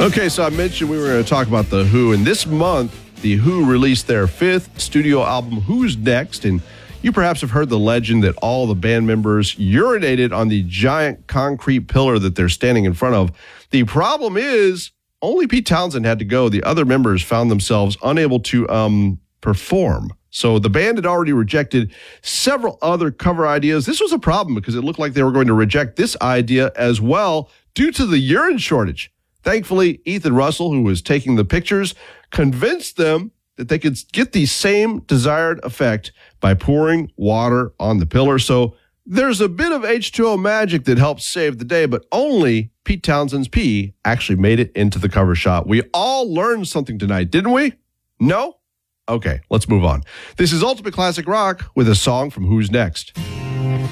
Okay, so I mentioned we were going to talk about The Who, and this month, The Who released their fifth studio album, Who's Next? And you perhaps have heard the legend that all the band members urinated on the giant concrete pillar that they're standing in front of. The problem is, only Pete Townsend had to go. The other members found themselves unable to perform. So the band had already rejected several other cover ideas. This was a problem because it looked like they were going to reject this idea as well due to the urine shortage. Thankfully, Ethan Russell, who was taking the pictures, convinced them that they could get the same desired effect by pouring water on the pillar. So there's a bit of H2O magic that helps save the day, but only Pete Townsend's pee actually made it into the cover shot. We all learned something tonight, didn't we? No? Okay, let's move on. This is Ultimate Classic Rock with a song from Who's Next?